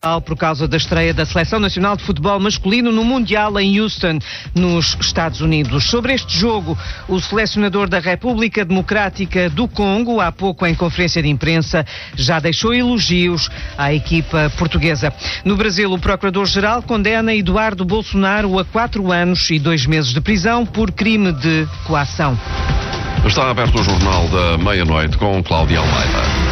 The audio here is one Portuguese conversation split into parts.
por causa da estreia da Seleção Nacional de Futebol Masculino no Mundial em Houston, nos Estados Unidos. Sobre este jogo, o selecionador da República Democrática do Congo, há pouco em conferência de imprensa, já deixou elogios à equipa portuguesa. No Brasil, o Procurador-Geral condena Eduardo Bolsonaro a 4 anos e 2 meses de prisão por crime de coação. Está aberto o Jornal da Meia-Noite com Cláudia Almeida.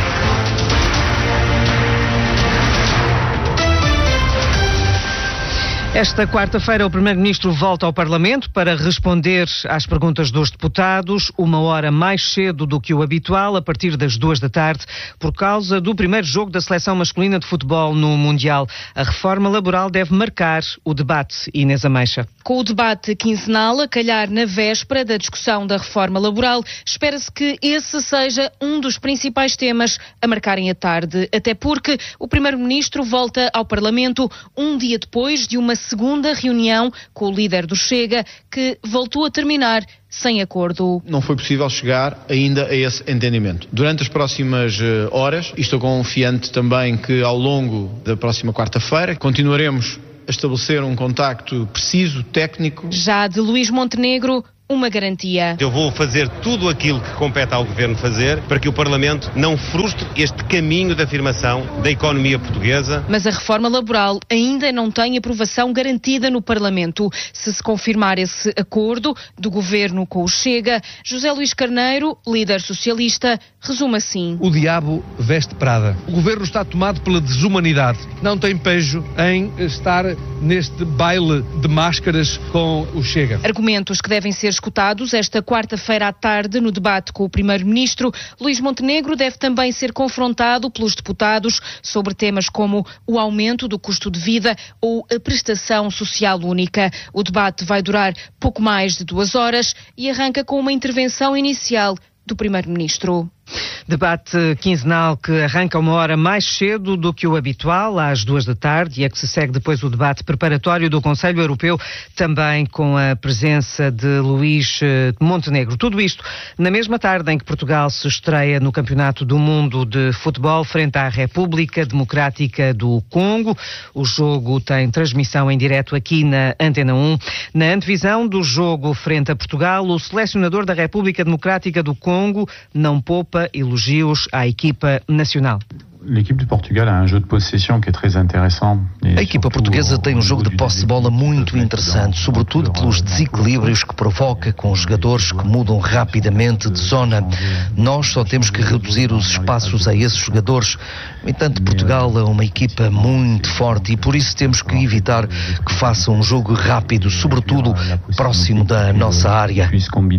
Esta quarta-feira, o Primeiro-Ministro volta ao Parlamento para responder às perguntas dos deputados, 1 hora mais cedo do que o habitual, a partir das 2 da tarde, por causa do primeiro jogo da Seleção Masculina de Futebol no Mundial. A reforma laboral deve marcar o debate. Inês Ameixa. Com o debate quinzenal a calhar na véspera da discussão da reforma laboral, espera-se que esse seja um dos principais temas a marcarem a tarde, até porque o Primeiro-Ministro volta ao Parlamento um dia depois de uma segunda reunião com o líder do Chega, que voltou a terminar sem acordo. Não foi possível chegar ainda a esse entendimento. Durante as próximas horas, e estou confiante também que ao longo da próxima quarta-feira, continuaremos a estabelecer um contacto preciso, técnico. Já de Luís Montenegro, uma garantia. Eu vou fazer tudo aquilo que compete ao Governo fazer para que o Parlamento não frustre este caminho de afirmação da economia portuguesa. Mas a reforma laboral ainda não tem aprovação garantida no Parlamento. Se confirmar esse acordo do Governo com o Chega, José Luís Carneiro, líder socialista, resume assim. O diabo veste Prada. O Governo está tomado pela desumanidade. Não tem pejo em estar neste baile de máscaras com o Chega. Argumentos que devem ser escutados esta quarta-feira à tarde no debate com o Primeiro-Ministro. Luís Montenegro deve também ser confrontado pelos deputados sobre temas como o aumento do custo de vida ou a prestação social única. O debate vai durar pouco mais de 2 horas e arranca com uma intervenção inicial do Primeiro-Ministro. Debate quinzenal que arranca 1 hora mais cedo do que o habitual, às 2 da tarde, e é que se segue depois o debate preparatório do Conselho Europeu, também com a presença de Luís Montenegro. Tudo isto na mesma tarde em que Portugal se estreia no Campeonato do Mundo de Futebol frente à República Democrática do Congo. O jogo tem transmissão em direto aqui na Antena 1. Na antevisão do jogo frente a Portugal, o selecionador da República Democrática do Congo não poupa elogios à equipa nacional. A equipa portuguesa tem um jogo de posse de bola muito interessante, sobretudo pelos desequilíbrios que provoca com os jogadores que mudam rapidamente de zona. Nós só temos que reduzir os espaços a esses jogadores. No entanto, Portugal é uma equipa muito forte e por isso temos que evitar que faça um jogo rápido, sobretudo próximo da nossa área.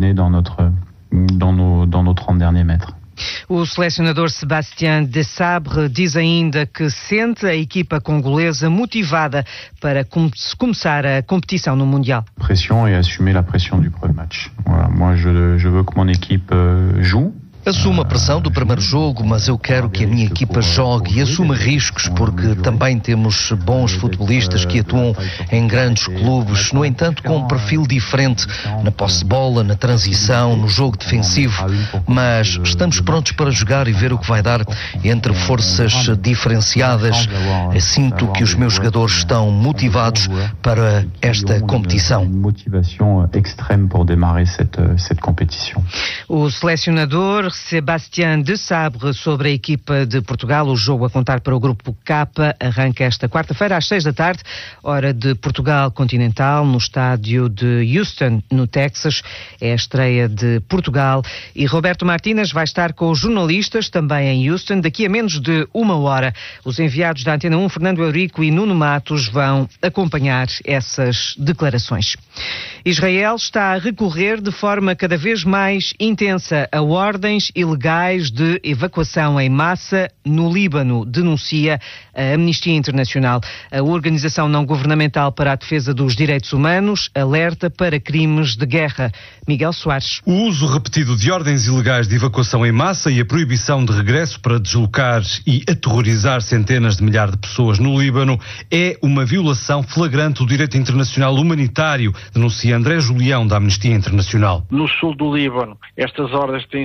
O selecionador Sébastien Desabre diz ainda que sente a equipa congolesa motivada para começar a competição no Mundial. Pression et assumer la pression du premier match. Voilà, moi je veux que mon équipe joue. Assumo a pressão do primeiro jogo, mas eu quero que a minha equipa jogue e assuma riscos, porque também temos bons futebolistas que atuam em grandes clubes, no entanto com um perfil diferente na posse de bola, na transição, no jogo defensivo, mas estamos prontos para jogar e ver o que vai dar entre forças diferenciadas. Sinto que os meus jogadores estão motivados para esta competição. Motivation extrême pour démarrer cette compétition. O selecionador Sébastien Desabre sobre a equipa de Portugal. O jogo a contar para o Grupo K arranca esta quarta-feira às 6 da tarde, hora de Portugal continental, no estádio de Houston, no Texas. É a estreia de Portugal e Roberto Martínez vai estar com os jornalistas também em Houston daqui a menos de 1 hora. Os enviados da Antena 1, Fernando Eurico e Nuno Matos, vão acompanhar essas declarações. Israel está a recorrer de forma cada vez mais intensa a ordens ilegais de evacuação em massa no Líbano, denuncia a Amnistia Internacional. A Organização Não Governamental para a Defesa dos Direitos Humanos alerta para crimes de guerra. Miguel Soares. O uso repetido de ordens ilegais de evacuação em massa e a proibição de regresso para deslocar e aterrorizar centenas de milhares de pessoas no Líbano é uma violação flagrante do direito internacional humanitário, denuncia André Julião, da Amnistia Internacional. No sul do Líbano, estas ordens têm sido utilizadas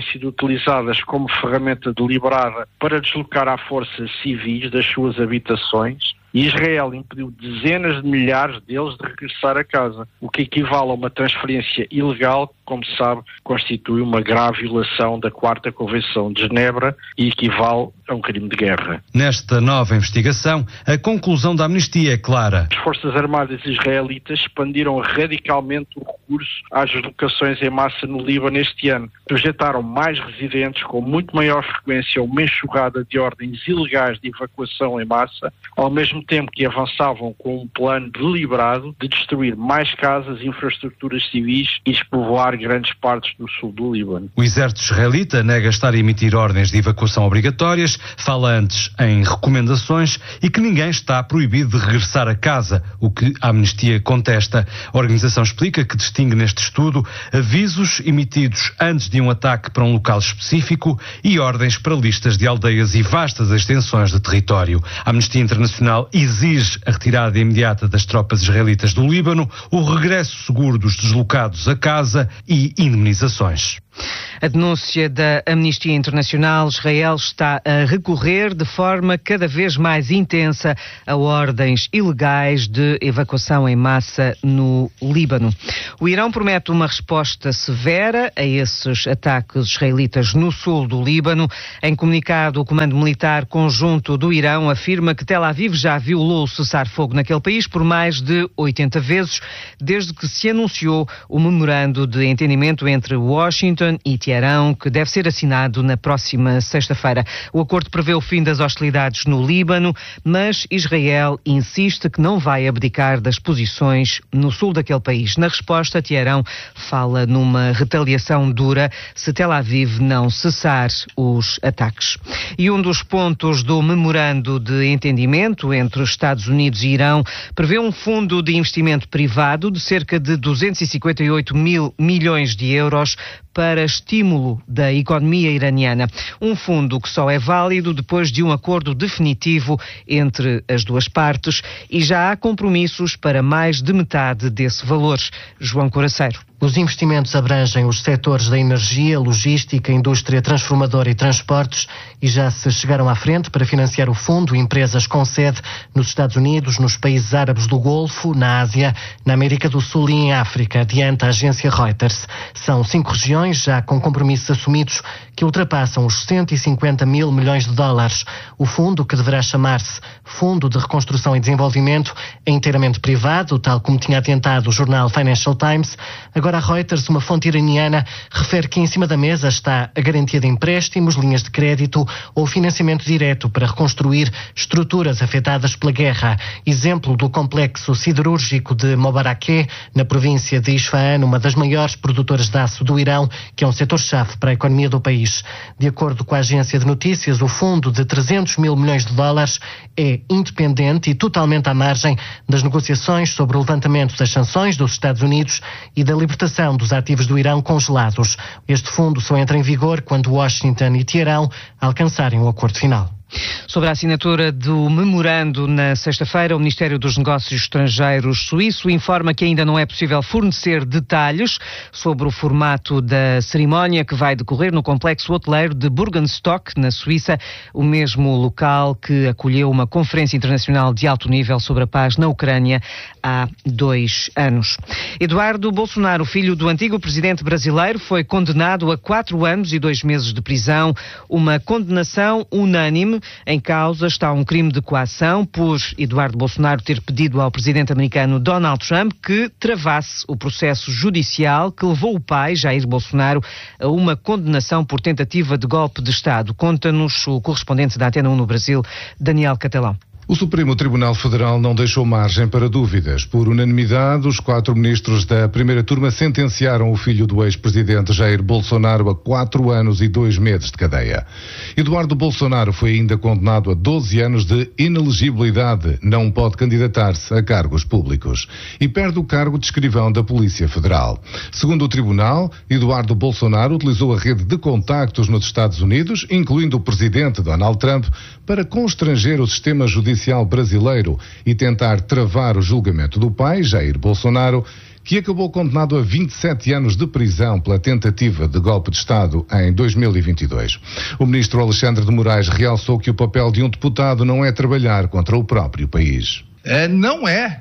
utilizadas como ferramenta deliberada para deslocar à força civis das suas habitações, e Israel impediu dezenas de milhares deles de regressar a casa, o que equivale a uma transferência ilegal, que, como se sabe, constitui uma grave violação da 4ª Convenção de Genebra e equivale a um crime de guerra. Nesta nova investigação, a conclusão da amnistia é clara. As Forças Armadas israelitas expandiram radicalmente o recurso às deslocações em massa no Líbano este ano. Projetaram mais residentes com muito maior frequência uma enxurrada de ordens ilegais de evacuação em massa, ao mesmo tempo que avançavam com um plano deliberado de destruir mais casas e infraestruturas civis e despovoar grandes partes do sul do Líbano. O exército israelita nega estar a emitir ordens de evacuação obrigatórias, fala antes em recomendações e que ninguém está proibido de regressar a casa, o que a amnistia contesta. A organização explica que distingue neste estudo avisos emitidos antes de um ataque para um local específico e ordens para listas de aldeias e vastas extensões de território. A Amnistia Internacional exige a retirada imediata das tropas israelitas do Líbano, o regresso seguro dos deslocados a casa e indemnizações. A denúncia da Amnistia Internacional: Israel está a recorrer de forma cada vez mais intensa a ordens ilegais de evacuação em massa no Líbano. O Irão promete uma resposta severa a esses ataques israelitas no sul do Líbano. Em comunicado, o Comando Militar Conjunto do Irão afirma que Tel Aviv já violou o cessar-fogo naquele país por mais de 80 vezes, desde que se anunciou o memorando de entendimento entre Washington e Teherão, que deve ser assinado na próxima sexta-feira. O acordo prevê o fim das hostilidades no Líbano, mas Israel insiste que não vai abdicar das posições no sul daquele país. Na resposta, Teherão fala numa retaliação dura se Tel Aviv não cessar os ataques. E um dos pontos do memorando de entendimento entre os Estados Unidos e Irão prevê um fundo de investimento privado de cerca de 258 mil milhões de euros para estímulo da economia iraniana. Um fundo que só é válido depois de um acordo definitivo entre as duas partes, e já há compromissos para mais de metade desse valor. João Coraceiro. Os investimentos abrangem os setores da energia, logística, indústria transformadora e transportes, e já se chegaram à frente para financiar o fundo empresas com sede nos Estados Unidos, nos países árabes do Golfo, na Ásia, na América do Sul e em África, adianta a agência Reuters. São 5 regiões já com compromissos assumidos que ultrapassam os 150 mil milhões de dólares. O fundo, que deverá chamar-se Fundo de Reconstrução e Desenvolvimento, é inteiramente privado, tal como tinha atentado o jornal Financial Times. Agora a Reuters, uma fonte iraniana, refere que em cima da mesa está a garantia de empréstimos, linhas de crédito ou financiamento direto para reconstruir estruturas afetadas pela guerra. Exemplo do complexo siderúrgico de Mobarakeh, na província de Isfahan, uma das maiores produtoras de aço do Irão, que é um setor-chave para a economia do país. De acordo com a agência de notícias, o fundo de 300 mil milhões de dólares é independente e totalmente à margem das negociações sobre o levantamento das sanções dos Estados Unidos e da libertação dos ativos do Irão congelados. Este fundo só entra em vigor quando Washington e Teherão alcançarem o acordo final. Sobre a assinatura do memorando na sexta-feira, o Ministério dos Negócios Estrangeiros suíço informa que ainda não é possível fornecer detalhes sobre o formato da cerimónia, que vai decorrer no complexo hoteleiro de Burgenstock, na Suíça, o mesmo local que acolheu uma conferência internacional de alto nível sobre a paz na Ucrânia há 2 anos. Eduardo Bolsonaro, filho do antigo presidente brasileiro, foi condenado a 4 anos e 2 meses de prisão, uma condenação unânime. Em causa está um crime de coação por Eduardo Bolsonaro ter pedido ao presidente americano Donald Trump que travasse o processo judicial que levou o pai, Jair Bolsonaro, a uma condenação por tentativa de golpe de Estado. Conta-nos o correspondente da Antena 1 no Brasil, Daniel Catalão. O Supremo Tribunal Federal não deixou margem para dúvidas. Por unanimidade, os 4 ministros da primeira turma sentenciaram o filho do ex-presidente Jair Bolsonaro a 4 anos e 2 meses de cadeia. Eduardo Bolsonaro foi ainda condenado a 12 anos de inelegibilidade. Não pode candidatar-se a cargos públicos. E perde o cargo de escrivão da Polícia Federal. Segundo o tribunal, Eduardo Bolsonaro utilizou a rede de contactos nos Estados Unidos, incluindo o presidente Donald Trump, para constranger o sistema judicial brasileiro e tentar travar o julgamento do pai, Jair Bolsonaro, que acabou condenado a 27 anos de prisão pela tentativa de golpe de Estado em 2022. O ministro Alexandre de Moraes realçou que o papel de um deputado não é trabalhar contra o próprio país. Não é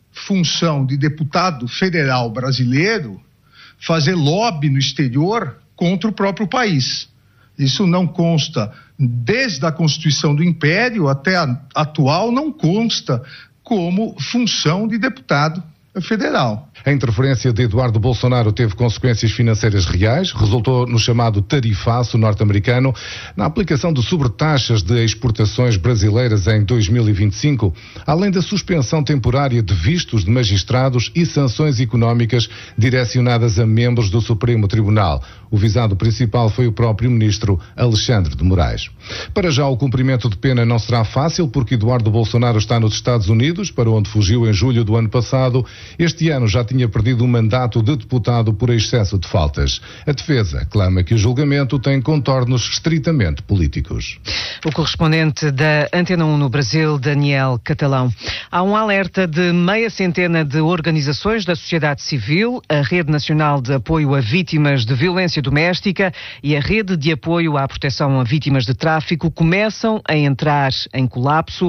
função de deputado federal brasileiro fazer lobby no exterior contra o próprio país. Isso não consta, desde a Constituição do Império até a atual, não consta como função de deputado federal. A interferência de Eduardo Bolsonaro teve consequências financeiras reais, resultou no chamado tarifaço norte-americano, na aplicação de sobretaxas de exportações brasileiras em 2025, além da suspensão temporária de vistos de magistrados e sanções económicas direcionadas a membros do Supremo Tribunal. O visado principal foi o próprio ministro Alexandre de Moraes. Para já, o cumprimento de pena não será fácil, porque Eduardo Bolsonaro está nos Estados Unidos, para onde fugiu em julho do ano passado. Este ano já tinha perdido o mandato de deputado por excesso de faltas. A defesa clama que o julgamento tem contornos estritamente políticos. O correspondente da Antena 1 no Brasil, Daniel Catalão. Há um alerta de meia centena de organizações da sociedade civil, a Rede Nacional de Apoio a Vítimas de Violência Doméstica e a Rede de Apoio à Proteção a Vítimas de Tráfico começam a entrar em colapso.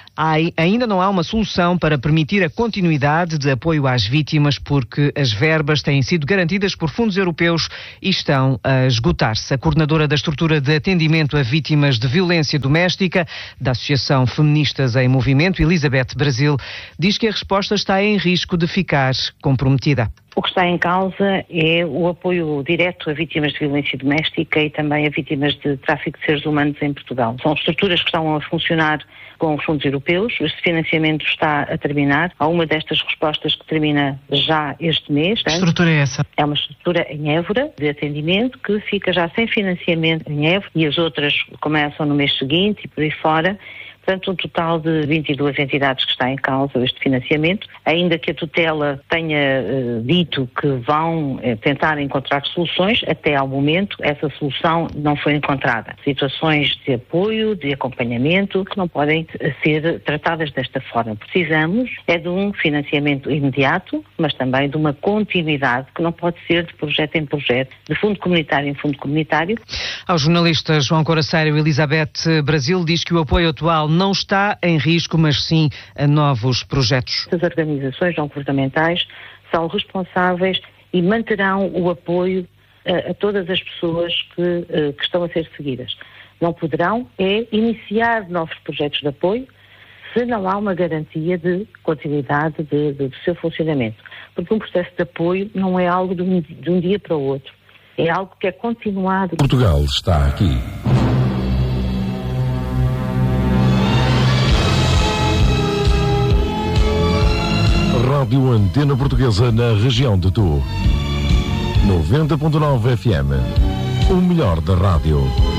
Ainda não há uma solução para permitir a continuidade de apoio às vítimas, porque as verbas têm sido garantidas por fundos europeus e estão a esgotar-se. A coordenadora da estrutura de atendimento a vítimas de violência doméstica da Associação Feministas em Movimento, Elizabeth Brasil, diz que a resposta está em risco de ficar comprometida. O que está em causa é o apoio direto a vítimas de violência doméstica e também a vítimas de tráfico de seres humanos em Portugal. São estruturas que estão a funcionar com os fundos europeus, este financiamento está a terminar. Há uma destas respostas que termina já este mês. Que estrutura é essa? É uma estrutura em Évora, de atendimento, que fica já sem financiamento em Évora e as outras começam no mês seguinte e por aí fora. Portanto, um total de 22 entidades que está em causa este financiamento, ainda que a tutela tenha dito que vão tentar encontrar soluções, até ao momento essa solução não foi encontrada. Situações de apoio, de acompanhamento, que não podem ser tratadas desta forma. Precisamos de um financiamento imediato, mas também de uma continuidade, que não pode ser de projeto em projeto, de fundo comunitário em fundo comunitário. Ao jornalista João Coraceiro, Elizabeth Brasil diz que o apoio atual não está em risco, mas sim a novos projetos. As organizações não governamentais são responsáveis e manterão o apoio a todas as pessoas que estão a ser seguidas. Não poderão iniciar novos projetos de apoio se não há uma garantia de continuidade do seu funcionamento. Porque um processo de apoio não é algo de um dia para o outro. É algo que é continuado. Portugal está aqui. Rádio Antena Portuguesa na região de Tu. 90.9 FM. O melhor da rádio.